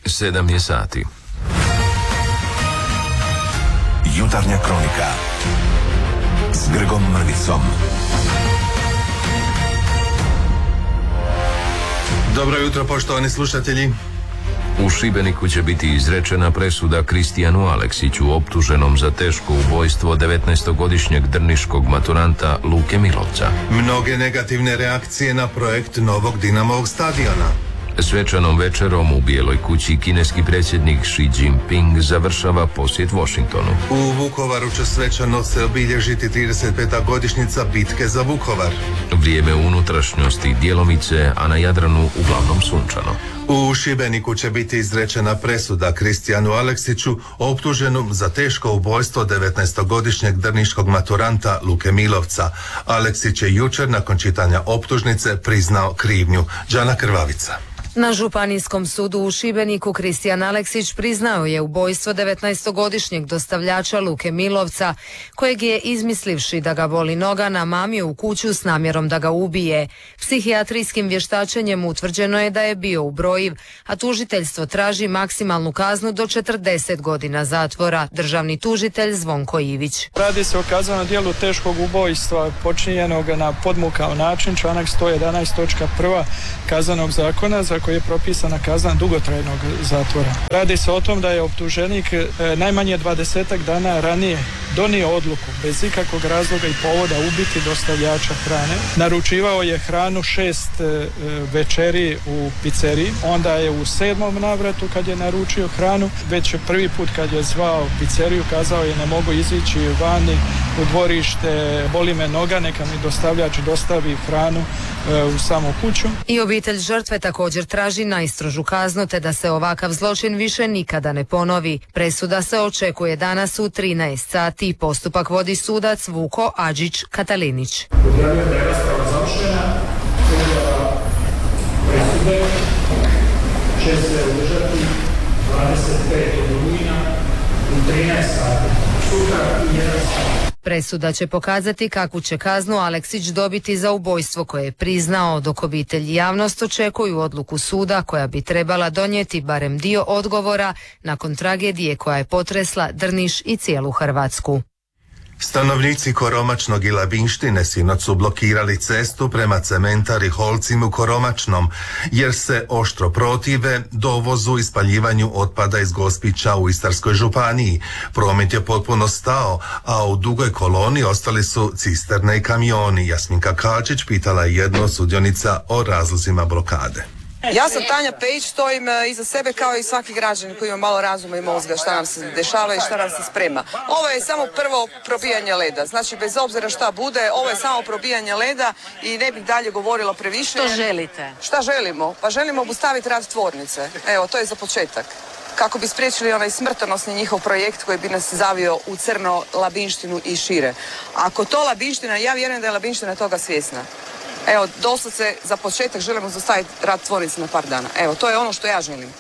7 je sati. Jutarnja kronika s Grgom Mrvicom. Dobro jutro, poštovani slušatelji. U Šibeniku će biti izrečena presuda Kristijanu Aleksiću, optuženom za teško ubojstvo 19-godišnjeg drniškog maturanta Luke Milovca. Mnoge negativne reakcije na projekt novog Dinamovog stadiona. Svečanom večerom u Bijeloj kući kineski predsjednik Xi Jinping završava posjet Washingtonu. U Vukovaru će svečano se obilježiti 35. godišnjica bitke za Vukovar. Vrijeme unutrašnjosti djelomice, a na Jadranu uglavnom sunčano. U Šibeniku će biti izrečena presuda Kristijanu Aleksiću, optuženom za teško ubojstvo 19-godišnjeg drniškog maturanta Luke Milovca. Aleksić je jučer nakon čitanja optužnice priznao krivnju. Đana Krvavica. Na Županijskom sudu u Šibeniku Kristijan Aleksić priznao je ubojstvo 19-godišnjeg dostavljača Luke Milovca, kojeg je, izmislivši da ga boli noga, namamio u kuću s namjerom da ga ubije. Psihijatrijskim vještačenjem utvrđeno je da je bio ubrojiv, a tužiteljstvo traži maksimalnu kaznu do 40 godina zatvora. Državni tužitelj Zvonko Ivić. Radi se o kaznenom djelu teškog ubojstva počinjenog na podmukao način, članak 111.1 Kaznenog zakona, za koji je propisana kazna dugotrajnog zatvora. Radi se o tom da je optuženik najmanje 20 dana ranije donio odluku bez ikakvog razloga i povoda ubiti dostavljača hrane. Naručivao je hranu 6 večeri u pizzeriji, onda je u 7. navratu kad je naručio hranu, već prvi put kad je zvao pizzeriju kazao je ne mogu izići vani u dvorište, boli me noga, neka mi dostavljač dostavi hranu u samu kuću. I obitelj žrtve također traži najstrožu kaznu te da se ovakav zločin više nikada ne ponovi. Presuda se očekuje danas u 13 sati. Postupak vodi sudac Vuko Adžić Katalinić. Objavljam da je rasprava završena. Presude će se održati 25. rujna u 13 sati. Sutra i 1 sat. Presuda će pokazati kakvu će kaznu Aleksić dobiti za ubojstvo koje je priznao, dok obitelj i javnost očekuju odluku suda koja bi trebala donijeti barem dio odgovora nakon tragedije koja je potresla Drniš i cijelu Hrvatsku. Stanovnici Koromačnog i Labinštine sinoć su blokirali cestu prema cementari Holcim u Koromačnom, jer se oštro protive dovozu i spaljivanju otpada iz Gospića u Istarskoj županiji. Promet je potpuno stao, a u dugoj koloni ostali su cisterne i kamioni. Jasminka Kalčić pitala je jednu od sudionica o razlozima blokade. Ja sam Tanja Pejić, stojim iza sebe kao i svaki građanin koji ima malo razuma i mozga šta nam se dešava i šta nam se sprema. Ovo je samo prvo probijanje leda, znači bez obzira šta bude, ovo je samo probijanje leda i ne bih dalje govorila previše. Što želite? Šta želimo? Pa želimo obustaviti rad tvornice, evo to je za početak. Kako bi spriječili onaj smrtonosni njihov projekt koji bi nas zavio u crno Labinštinu i šire. Ako to Labinština, ja vjerujem da je Labinština toga svjesna. Evo, doslovce za početak želimo zaustaviti rad tvornice na par dana. Evo, to je ono što ja želim.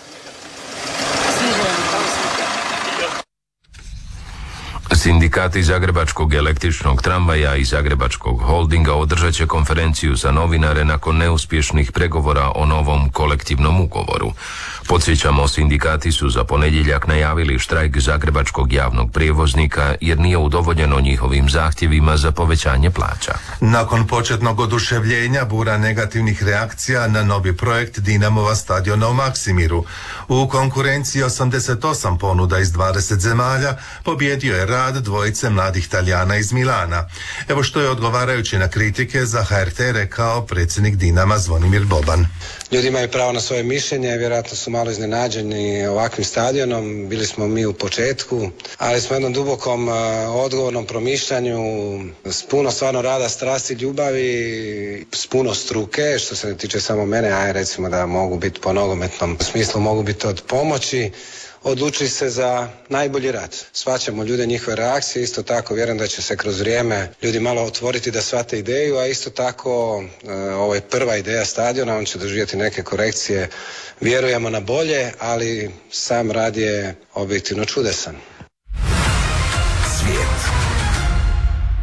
Sindikati Zagrebačkog električnog tramvaja i Zagrebačkog holdinga održat će konferenciju za novinare nakon neuspješnih pregovora o novom kolektivnom ugovoru. Podsjećamo, sindikati su za ponedjeljak najavili štrajk Zagrebačkog javnog prijevoznika jer nije udovoljeno njihovim zahtjevima za povećanje plaća. Nakon početnog oduševljenja bura negativnih reakcija na novi projekt Dinamova stadiona u Maksimiru. U konkurenciji 88 ponuda iz 20 zemalja pobjedio je rad dvojice mladih Talijana iz Milana. Evo što je odgovarajući na kritike za HRT rekao predsjednik Dinama Zvonimir Boban. Ljudi imaju pravo na svoje mišljenje, vjerojatno su malo iznenađeni ovakvim stadionom, bili smo mi u početku, ali smo jednom dubokom odgovornom promišljanju, s puno stvarno rada, strasti, ljubavi, s puno struke, što se ne tiče samo mene, a recimo da mogu biti po nogometnom smislu, mogu biti od pomoći, odlučili se za najbolji rad. Shvaćamo ljude, njihove reakcije, isto tako vjerujem da će se kroz vrijeme ljudi malo otvoriti da shvate ideju, a isto tako ovo je prva ideja stadiona, on će doživjeti neke korekcije, vjerujemo na bolje, ali sam rad je objektivno čudesan. Svijet.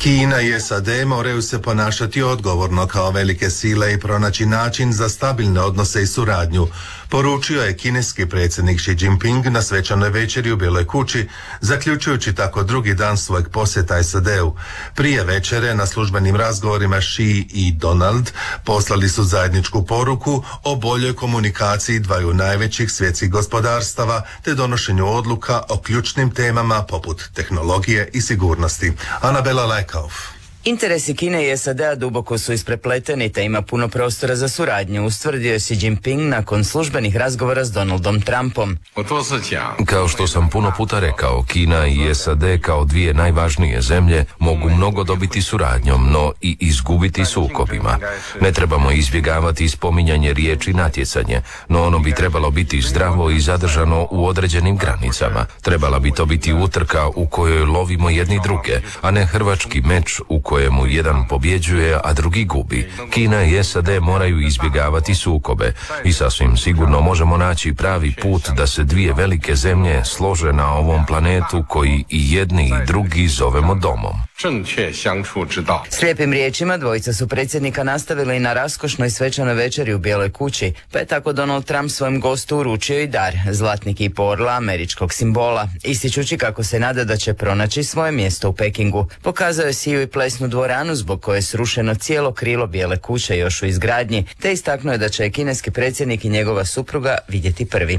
Kina i SAD moraju se ponašati odgovorno kao velike sile i pronaći način za stabilne odnose i suradnju, poručio je kineski predsjednik Xi Jinping na svečanoj večeri u Bijeloj kući, zaključujući tako drugi dan svojeg posjeta SAD-u. Prije večere na službenim razgovorima Xi i Donald poslali su zajedničku poruku o boljoj komunikaciji dvaju najvećih svjetskih gospodarstava te donošenju odluka o ključnim temama poput tehnologije i sigurnosti. Anabela Lajkauf. Interesi Kine i SAD-a duboko su isprepleteni te ima puno prostora za suradnju, ustvrdio je Xi Jinping nakon službenih razgovora s Donaldom Trumpom. Kao što sam puno puta rekao, Kina i SAD kao dvije najvažnije zemlje mogu mnogo dobiti suradnjom, no i izgubiti sukobima. Ne trebamo izbjegavati spominjanje riječi natjecanje, no ono bi trebalo biti zdravo i zadržano u određenim granicama. Trebala bi to biti utrka u kojoj lovimo jedni druge, a ne hrvački meč u kojemu jedan pobjeđuje, a drugi gubi. Kina i SAD moraju izbjegavati sukobe i sasvim sigurno možemo naći pravi put da se dvije velike zemlje slože na ovom planetu koji i jedni i drugi zovemo domom. Slijepim riječima dvojica su predsjednika nastavili na raskošnoj svečanoj večeri u Bijeloj kući, pa je tako Donald Trump svojem gostu uručio i dar, zlatni kip orla američkog simbola, ističući kako se nada da će pronaći svoje mjesto u Pekingu. Pokazao je siju i plesnu dvoranu zbog koje je srušeno cijelo krilo Bijele kuće još u izgradnji, te istaknuo je da će kineski predsjednik i njegova supruga vidjeti prvi.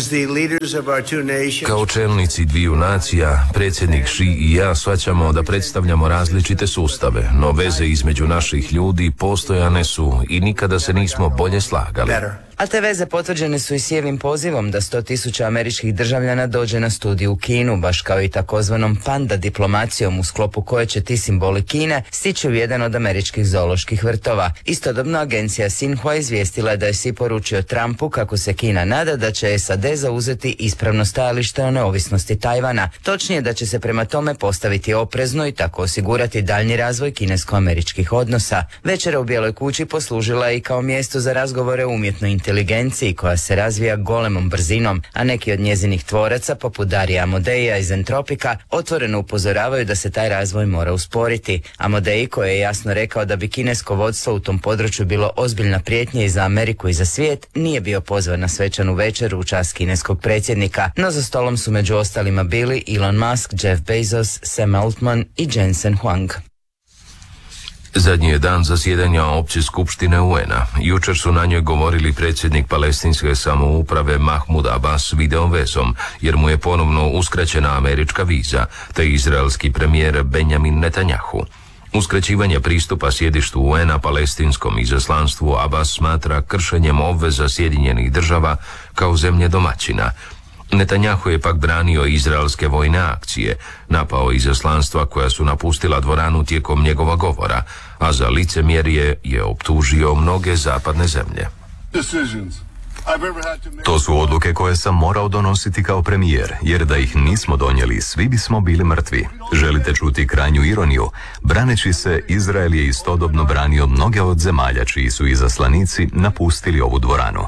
Kao čelnici dviju nacija, predsjednik Xi i ja shvaćamo da predstavljamo različite sustave, no veze između naših ljudi postojane su i nikada se nismo bolje slagali. A te veze potvrđene su i Xijevim pozivom da 100.000 američkih državljana dođe na studiju u Kinu, baš kao i takozvanom panda diplomacijom u sklopu koje će ti simboli Kine stići u jedan od američkih zooloških vrtova. Istodobno agencija Xinhua izvijestila je da je Xi poručio Trumpu kako se Kina nada da će SAD zauzeti ispravno stajalište o neovisnosti Tajvana, točnije da će se prema tome postaviti oprezno i tako osigurati daljnji razvoj kinesko-američkih odnosa. Večera u Bijeloj kući poslužila je i kao mjesto za razgovore o umjetnoj inteligenciji koja se razvija golemom brzinom, a neki od njezinih tvoraca, poput Darija Amodeja iz Entropika, otvoreno upozoravaju da se taj razvoj mora usporiti. Amodei, koji je jasno rekao da bi kinesko vodstvo u tom području bilo ozbiljna prijetnja i za Ameriku i za svijet, nije bio pozvan na svečanu večeru u čast kineskog predsjednika, no za stolom su među ostalima bili Elon Musk, Jeff Bezos, Sam Altman i Jensen Huang. Zadnji je dan zasjedanja Opće skupštine UN-a. Jučer su na njoj govorili predsjednik palestinske samouprave Mahmud Abbas video vezom, jer mu je ponovno uskraćena američka viza, te izraelski premijer Benjamin Netanjahu. Uskraćivanje pristupa sjedištu UN-a palestinskom izaslanstvu Abbas smatra kršenjem obveza Sjedinjenih država kao zemlje domaćina. Netanjahu je pak branio izraelske vojne akcije, napao izaslanstva koja su napustila dvoranu tijekom njegova govora, a za licemjerje je optužio mnoge zapadne zemlje. To su odluke koje sam morao donositi kao premijer, jer da ih nismo donijeli, svi bismo bili mrtvi. Želite čuti krajnju ironiju? Braneći se, Izrael je istodobno branio mnoge od zemalja čiji su izaslanici napustili ovu dvoranu.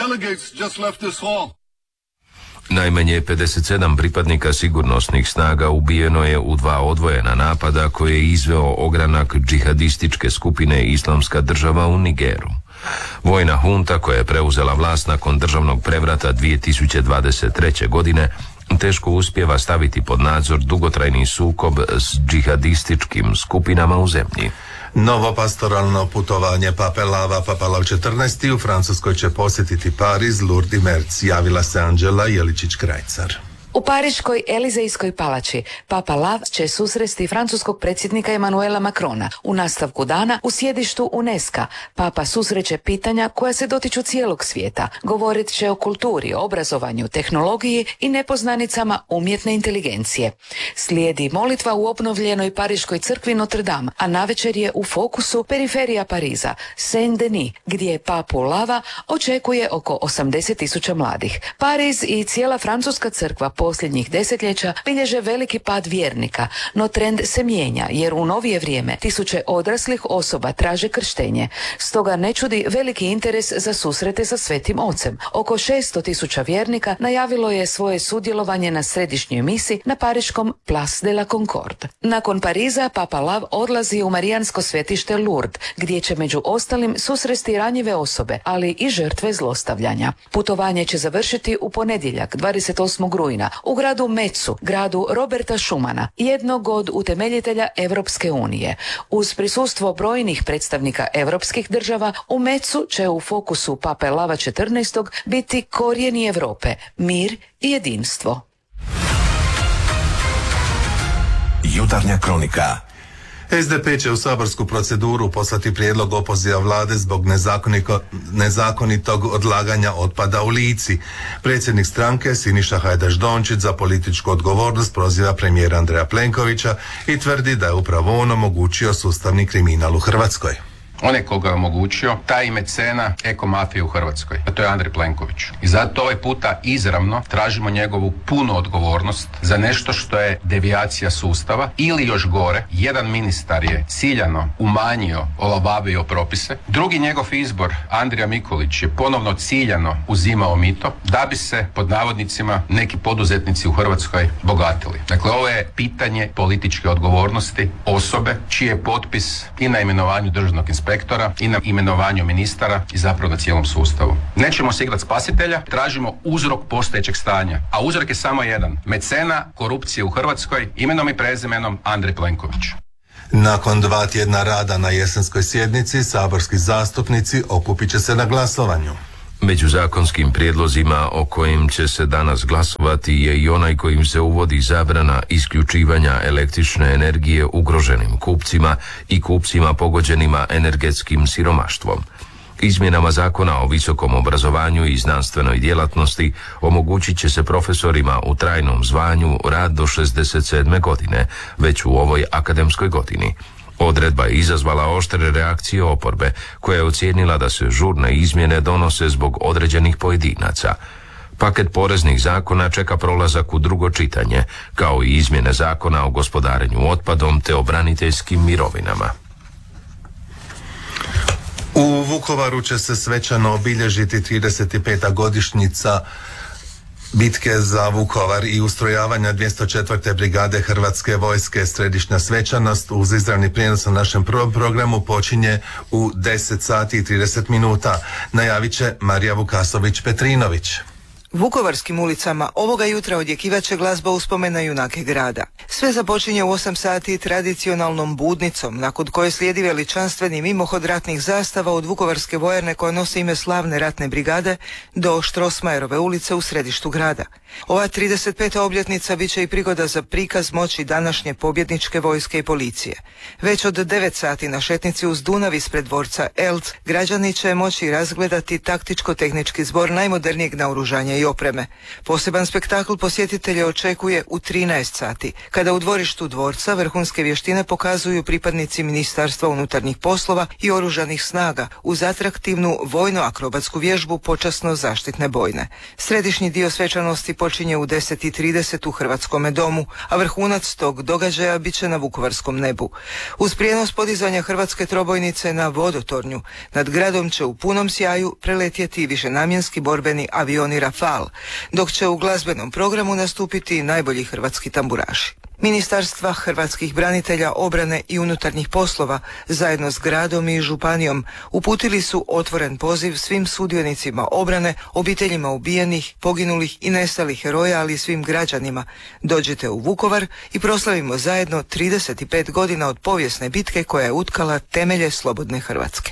Najmanje 57 pripadnika sigurnosnih snaga ubijeno je u 2 odvojena napada koje je izveo ogranak džihadističke skupine Islamska država u Nigeru. Vojna hunta koja je preuzela vlast nakon državnog prevrata 2023. godine teško uspijeva staviti pod nadzor dugotrajni sukob s džihadističkim skupinama u zemlji. Novo pastoralno putovanje Pape Lava, Papa Lav 14. u Francuskoj će posjetiti Pariz, Lourdes i Merz, javila se Anđela Jeličić-Krajcar. U Pariškoj Elizejskoj palači Papa Lav će susresti francuskog predsjednika Emanuela Macrona. U nastavku dana u sjedištu UNESCO Papa susreće pitanja koja se dotiču cijelog svijeta. Govorit će o kulturi, obrazovanju, tehnologiji i nepoznanicama umjetne inteligencije. Slijedi molitva u obnovljenoj Pariškoj crkvi Notre Dame, a navečer je u fokusu periferija Pariza, Saint-Denis, gdje Papu Lava očekuje oko 80.000 mladih. Pariz i cijela francuska crkva posljednjih desetljeća bilježe veliki pad vjernika, no trend se mijenja jer u novije vrijeme tisuće odraslih osoba traže krštenje. Stoga ne čudi veliki interes za susrete sa Svetim Ocem. Oko 600.000 vjernika najavilo je svoje sudjelovanje na središnjoj misi na pariškom Place de la Concorde. Nakon Pariza, Papa Lav odlazi u marijansko svetište Lourdes, gdje će među ostalim susresti ranjive osobe, ali i žrtve zlostavljanja. Putovanje će završiti u ponedjeljak, 28. rujna, u gradu Metzu, gradu Roberta Schumana, jednog od utemeljitelja Europske unije. Uz prisustvo brojnih predstavnika europskih država, u Metzu će u fokusu Pape Lava XIV. Biti korijeni Europe, mir i jedinstvo. Jutarnja kronika. SDP će u saborsku proceduru poslati prijedlog opoziva vlade zbog nezakonitog odlaganja otpada u Lici. Predsjednik stranke Siniša Hajdaš-Dončić za političku odgovornost proziva premijera Andreja Plenkovića i tvrdi da je upravo on omogućio sustavni kriminal u Hrvatskoj. Onaj koga je omogućio, taj mecena ekomafije u Hrvatskoj, a to je Andrej Plenković. I zato ovaj puta izravno tražimo njegovu punu odgovornost za nešto što je devijacija sustava ili još gore, jedan ministar je ciljano umanjio, olabavio propise, drugi njegov izbor, Andrija Mikulić, je ponovno ciljano uzimao mito da bi se, pod navodnicima, neki poduzetnici u Hrvatskoj bogatili. Dakle, ovo je pitanje političke odgovornosti osobe čiji je potpis i na imenovanju državnog inspektora i na imenovanju ministara i zapravo na cijelom sustavu. Nećemo se igrati spasitelja, tražimo uzrok postojećeg stanja, a uzrok je samo jedan: mecena korupcije u Hrvatskoj, imenom i prezimenom Andrej Plenković. Nakon 2 tjedna rada na jesenskoj sjednici, saborski zastupnici okupit će se na glasovanju. Među zakonskim prijedlozima o kojim će se danas glasovati je i onaj kojim se uvodi zabrana isključivanja električne energije ugroženim kupcima i kupcima pogođenima energetskim siromaštvom. Izmjenama Zakona o visokom obrazovanju i znanstvenoj djelatnosti omogućit će se profesorima u trajnom zvanju rad do 67. godine, već u ovoj akademskoj godini. Odredba je izazvala oštre reakcije oporbe, koja je ocijenila da se žurne izmjene donose zbog određenih pojedinaca. Paket poreznih zakona čeka prolazak u drugo čitanje, kao i izmjene Zakona o gospodarenju otpadom te o braniteljskim mirovinama. U Vukovaru će se svečano obilježiti 35. godišnjica bitke za Vukovar i ustrojavanja 204. brigade Hrvatske vojske. Središnja svečanost uz izravni prijenos na našem prvom programu počinje u 10 sati i 30 minuta. Najavit će Marija Vukasović-Petrinović. Vukovarskim ulicama ovoga jutra odjekivaće glazba uspomena junake grada. Sve započinje u 8 sati tradicionalnom budnicom, nakon koje slijedi veličanstveni mimohod ratnih zastava od Vukovarske vojarne koja nosi ime slavne ratne brigade do Štrosmajerove ulice u središtu grada. Ova 35. obljetnica bit će i prigoda za prikaz moći današnje pobjedničke vojske i policije. Već od 9 sati na šetnici uz Dunav ispred dvorca Elc građani će moći razgledati taktičko-tehnički zbor najmodernijeg naoružanja i opreme. Poseban spektakl posjetitelje očekuje u 13 sati, kada u dvorištu dvorca vrhunske vještine pokazuju pripadnici Ministarstva unutarnjih poslova i oružanih snaga uz atraktivnu vojno-akrobatsku vježbu počasno zaštitne bojne. Središnji dio svečanosti počinje u 10:30 u Hrvatskome domu, a vrhunac tog događaja bit će na Vukovarskom nebu. Uz prijenos podizanja hrvatske trobojnice na vodotornju, nad gradom će u punom sjaju preletjeti višenamjenski borbeni avioni Rafal, dok će u glazbenom programu nastupiti najbolji hrvatski tamburaši. Ministarstva hrvatskih branitelja, obrane i unutarnjih poslova zajedno s gradom i županijom uputili su otvoren poziv svim sudionicima obrane, obiteljima ubijenih, poginulih i nestalih heroja, ali i svim građanima. Dođite u Vukovar i proslavimo zajedno 35 godina od povijesne bitke koja je utkala temelje slobodne Hrvatske.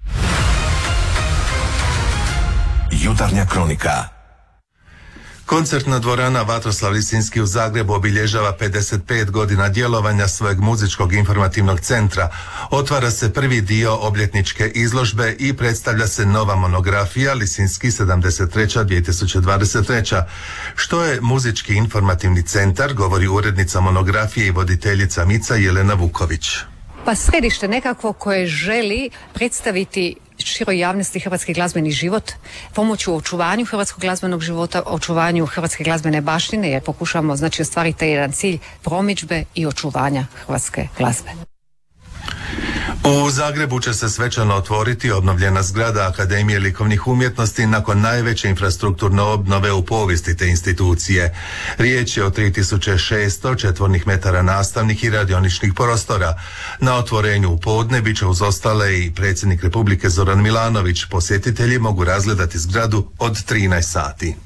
Jutarnja kronika. Koncertna dvorana Vatroslav Lisinski u Zagrebu obilježava 55 godina djelovanja svojeg muzičkog informativnog centra. Otvara se prvi dio obljetničke izložbe i predstavlja se nova monografija Lisinski 73-2023. Što je muzički informativni centar, govori urednica monografije i voditeljica MIC-a Jelena Vuković. Pa središte nekakvo koje želi predstaviti široj javnosti hrvatski glazbeni život, pomoć u očuvanju hrvatskog glazbenog života, očuvanju hrvatske glazbene baštine, jer pokušamo znači ostvariti taj jedan cilj promidžbe i očuvanja hrvatske glazbe. U Zagrebu će se svečano otvoriti obnovljena zgrada Akademije likovnih umjetnosti nakon najveće infrastrukturne obnove u povijesti te institucije. Riječ je o 3600 četvornih metara nastavnih i radioničnih prostora. Na otvorenju u podne bit će uz ostale i predsjednik Republike Zoran Milanović. Posjetitelji mogu razgledati zgradu od 13 sati.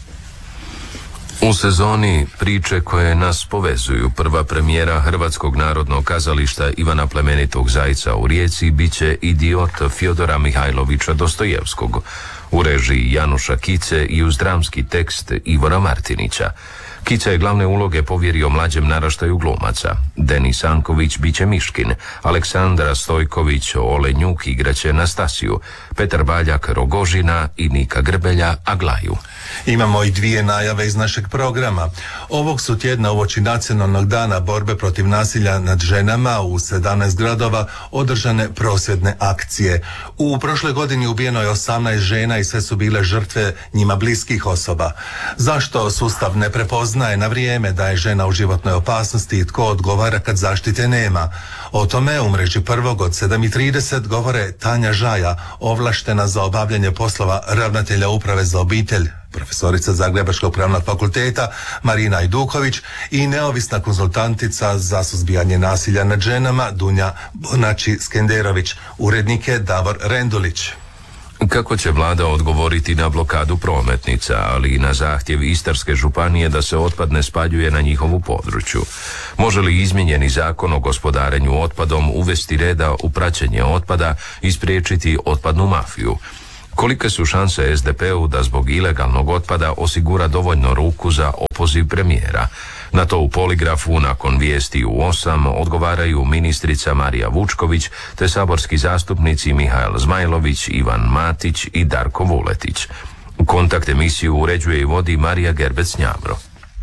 U sezoni priče koje nas povezuju, prva premijera Hrvatskog narodnog kazališta Ivana Plemenitog Zajca u Rijeci biće Idiot Fjodora Mihajlovića Dostojevskog u režiji Januša Kice i uz dramski tekst Ivora Martinića. Kica je glavne uloge povjerio mlađem naraštaju glumaca. Denis Anković biće Miškin, Aleksandra Stojković Olenjuk igraće Nastasiju, Petar Baljak Rogožina i Nika Grbelja Aglaju. Imamo i dvije najave iz našeg programa. Ovog su tjedna uoči Nacionalnog dana borbe protiv nasilja nad ženama u 17 gradova održane prosvjedne akcije. U prošloj godini ubijeno je 18 žena i sve su bile žrtve njima bliskih osoba. Zašto sustav ne prepoznaje na vrijeme da je žena u životnoj opasnosti i tko odgovara kad zaštite nema? O tome u mreži Prvog od 7:30 govore Tanja Žaja, ovlaštena za obavljanje poslova ravnatelja uprave za obitelj, profesorica Zagrebačkog pravnog fakulteta Marina Ajduković i neovisna konzultantica za suzbijanje nasilja nad ženama Dunja Bonači-Skenderović. Urednik je Davor Rendulić. Kako će vlada odgovoriti na blokadu prometnica, ali i na zahtjev Istarske županije da se otpad ne spaljuje na njihovu području? Može li izmijenjeni zakon o gospodarenju otpadom uvesti reda u praćenje otpada i spriječiti otpadnu mafiju? Kolike su šanse SDP-u da zbog ilegalnog otpada osigura dovoljno ruku za opoziv premijera? Na to u Poligrafu nakon vijesti u 8 odgovaraju ministrica Marija Vučković te saborski zastupnici Mihael Zmajlović, Ivan Matić i Darko Vuletić. Kontakt emisiju uređuje i vodi Marija Gerbec-Njavro.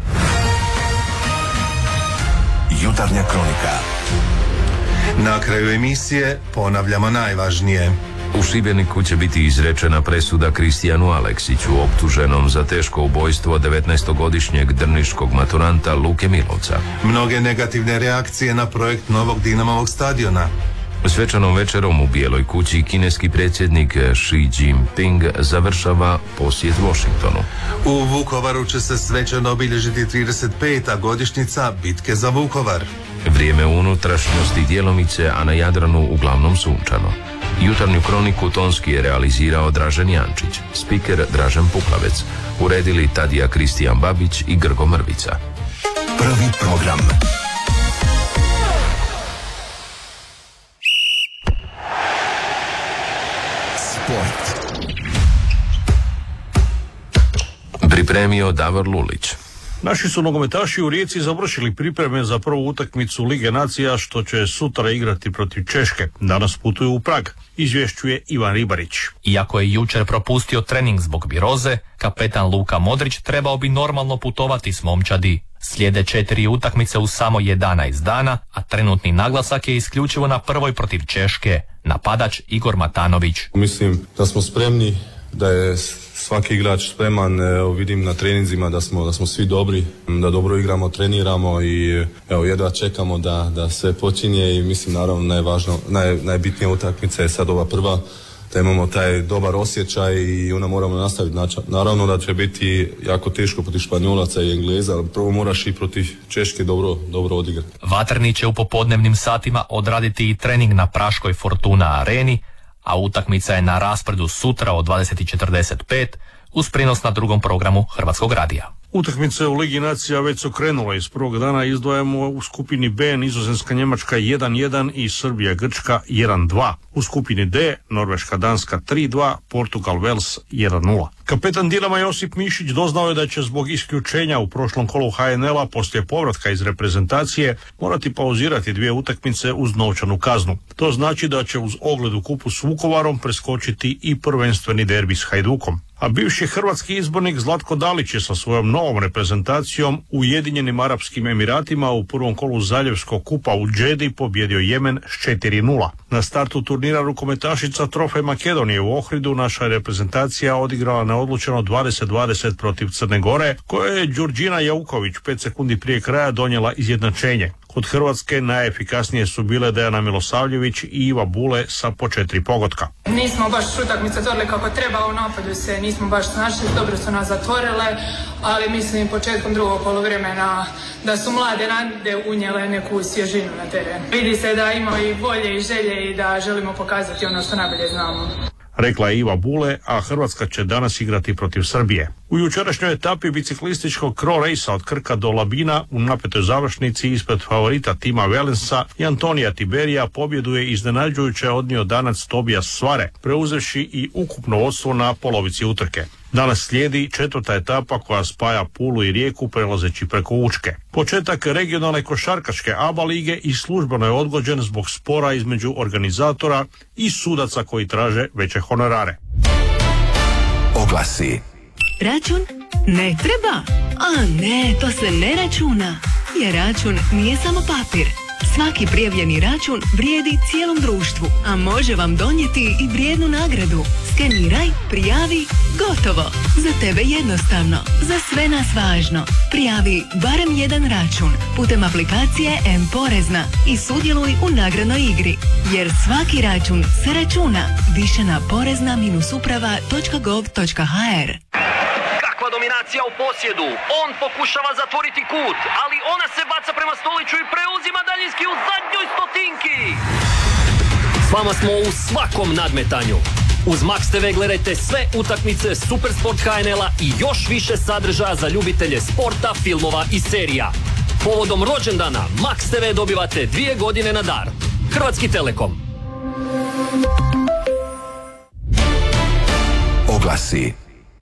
Jutarnja kronika. Na kraju emisije ponavljamo najvažnije. U Šibeniku će biti izrečena presuda Kristijanu Aleksiću, optuženom za teško ubojstvo 19-godišnjeg drniškog maturanta Luke Milovca. Mnoge negativne reakcije na projekt novog Dinamovog stadiona. Svečanom večerom u Bijeloj kući kineski predsjednik Xi Jinping završava posjet Washingtonu. U Vukovaru će se svečano obilježiti 35. godišnjica bitke za Vukovar. Vrijeme u unutrašnjosti djelomice, a na Jadranu uglavnom sunčano. Jutarnju kroniku tonski je realizirao Dražen Jančić, spiker Dražen Puklavec, uredili Tadija Kristijan Babić i Grgo Mrvica. Prvi program. Sport. Pripremio Davor Lulić. Naši su nogometaši u Rijeci završili pripreme za prvu utakmicu Lige nacija što će sutra igrati protiv Češke. Danas putuju u Prag, izvješćuje Ivan Ribarić. Iako je jučer propustio trening zbog viroze, kapetan Luka Modrić trebao bi normalno putovati s momčadi. Slijede 4 utakmice u samo 11 dana, a trenutni naglasak je isključivo na prvoj protiv Češke. Napadač Igor Matanović. Mislim da smo spremni, da je svaki igrač spreman. Vidim na treninzima da smo svi dobri, da dobro igramo, treniramo i jedva čekamo da sve počinje i mislim naravno najbitnija utakmica je sad ova prva, da imamo taj dobar osjećaj i onda moramo nastaviti. Naravno da će biti jako teško protiv Španjolaca i Engleza, ali prvo moraš i protiv Češke dobro odigrati. Vatrni će u popodnevnim satima odraditi i trening na praškoj Fortuna areni, a utakmica je na raspredu sutra od 20:45 uz prijenos na drugom programu Hrvatskog radija. Utakmice u Ligi nacija već su krenule. Iz prvog dana izdvajamo u skupini B Nizozemska Njemačka 1-1 i Srbija Grčka 1-2. U skupini D Norveška Danska 3-2, Portugal Vels 1-0. Kapetan Dinama Josip Mišić doznao je da će zbog isključenja u prošlom kolu HNL-a poslije povratka iz reprezentacije morati pauzirati 2 utakmice uz novčanu kaznu. To znači da će uz ogled u kupu s Vukovarom preskočiti i prvenstveni derbi s Hajdukom. A bivši hrvatski izbornik Zlatko Dalić je sa svojom novom reprezentacijom u Ujedinjenim Arapskim Emiratima u prvom kolu Zaljevskog kupa u Džedi pobjedio Jemen s 4-0. Na startu turnira rukometašica Trofej Makedonije u Ohridu naša reprezentacija odigrala neodlučeno 20-20 protiv Crne Gore, koje je Đurđina Jauković 5 sekundi prije kraja donijela izjednačenje. Kod Hrvatske najefikasnije su bile Dejana Milosavljević i Iva Bule sa po 4 pogotka. Nismo baš utakmice otvorili kako treba, u napadu se nismo baš našli, dobro su nas zatvorile, ali mislim početkom drugog poluvremena da su mlade nade unijele neku svježinu na teren. Vidi se da imaju i volje i želje i da želimo pokazati ono što najbolje znamo. Rekla je Iva Bule, a Hrvatska će danas igrati protiv Srbije. U jučerašnjoj etapi biciklističkog Cro Racea od Krka do Labina u napetoj završnici ispred favorita Tima Wellens'a i Antonija Tiberija pobjedu je iznenađujuće odnio Danac Tobias Svare, preuzevši i ukupno vodstvo na polovici utrke. Danas slijedi 4. etapa koja spaja Pulu i Rijeku prelazeći preko Učke. Početak regionalne košarkaške ABA lige i službeno je odgođen zbog spora između organizatora i sudaca koji traže veće honorare. Oglasi. Račun ne treba? A ne, to se ne računa. Jer račun nije samo papir. Svaki prijavljeni račun vrijedi cijelom društvu, a može vam donijeti i vrijednu nagradu. Skeniraj, prijavi, gotovo. Za tebe jednostavno, za sve nas važno. Prijavi barem jedan račun putem aplikacije M-Porezna i sudjeluj u nagradnoj igri. Jer svaki račun se računa. Više na porezna-uprava.gov.hr. Kakva dominacija u posjedu, on pokušava zatvoriti kut, ali ona se baca prema Stoliću i preuzima daljinski u zadnjoj stotinki. S vama smo u svakom nadmetanju. Uz Max TV gledajte sve utakmice Supersport HNL-a i još više sadržaja za ljubitelje sporta, filmova i serija. Povodom rođendana Max TV dobivate 2 godine na dar. Hrvatski Telekom. Oglasi.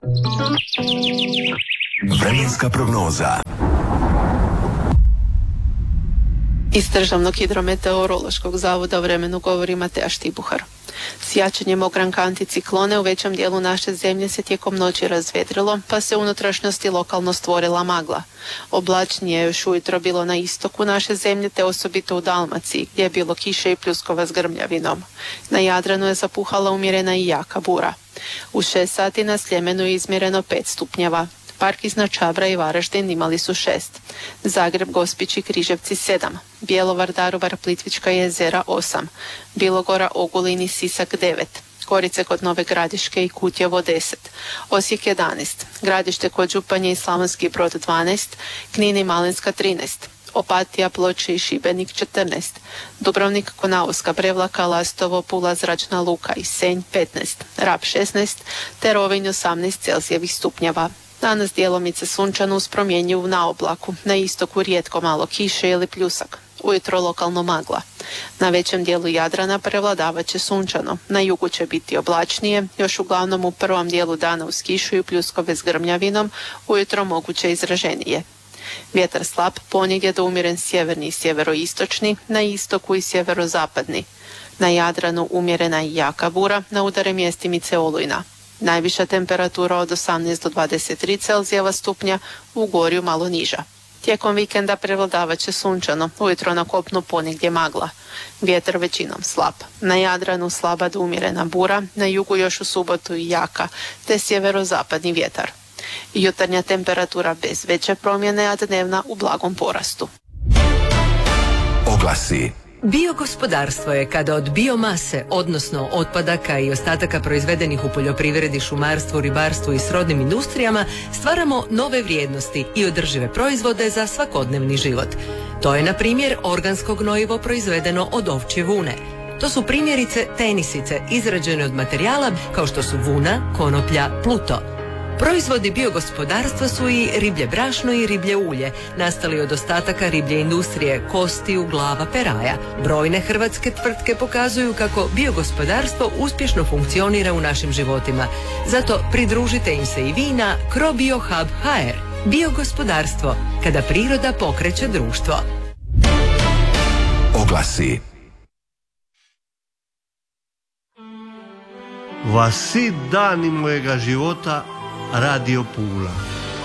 Vremenska prognoza. Iz Državnog hidrometeorološkog zavoda o vremenu govori Mateja Štibuhar. S jačanjem ogranka anticiklone u većem dijelu naše zemlje se tijekom noći razvedrilo, pa se u unutrašnjosti lokalno stvorila magla. Oblačnije je još ujutro bilo na istoku naše zemlje, te osobito u Dalmaciji, gdje je bilo kiše i pljuskova s grmljavinom. Na Jadranu je zapuhala umjerena i jaka bura. U 6 sati na Sljemenu je izmjereno 5 stupnjeva. Park iznad Čabra i Varaždin imali su 6. Zagreb, Gospić i Križevci 7. Bjelovar, Daruvar, Plitvička jezera 8. Bilogora, Ogulin i Sisak 9. Gorice kod Nove Gradiške i Kutjevo 10. Osijek 11. Gradište kod Županje i Slavonski Brod 12. Knin i Malinska 13. Opatija, Ploče i Šibenik 14. Dubrovnik, Konavska, Prevlaka, Lastovo, Pula, Zračna luka i Senj 15. Rab 16. te Rovinj 18 Celzijevih stupnjeva. Danas djelomice sunčano uz promjenjivu na oblaku, na istoku rijetko malo kiše ili pljusak, ujutro lokalno magla. Na većem dijelu Jadrana prevladavat će sunčano, na jugu će biti oblačnije, još uglavnom u prvom dijelu dana uz kišu i pljuskove s grmljavinom, ujutro moguće izraženije. Vjetar slab, ponegdje do umjeren sjeverni i sjeveroistočni, na istoku i sjeverozapadni. Na Jadranu umjerena i jaka bura, na udare mjestimice olujna. Najviša temperatura od 18 do 23 Celzijeva stupnja, u Gorju malo niža. Tijekom vikenda prevladavat će sunčano, ujutro na kopnu ponegdje magla. Vjetar većinom slab. Na Jadranu slaba do umjerena bura, na jugu još u subotu i jaka, te sjeverozapadni vjetar. Jutarnja temperatura bez veće promjene, a dnevna u blagom porastu. Oglasi. Biogospodarstvo je kada od biomase, odnosno otpadaka i ostataka proizvedenih u poljoprivredi, šumarstvu, ribarstvu i srodnim industrijama, stvaramo nove vrijednosti i održive proizvode za svakodnevni život. To je, na primjer, organsko gnojivo proizvedeno od ovčje vune. To su primjerice tenisice izrađene od materijala kao što su vuna, konoplja, pluto. Proizvodi biogospodarstva su i riblje brašno i riblje ulje, nastali od ostataka riblje industrije, kostiju, glava, peraja. Brojne hrvatske tvrtke pokazuju kako biogospodarstvo uspješno funkcionira u našim životima. Zato pridružite im se i vi na CroBioHub.hr. Biogospodarstvo, kada priroda pokreće društvo. Oglasi. Vasi dani mojega života Radio Pula.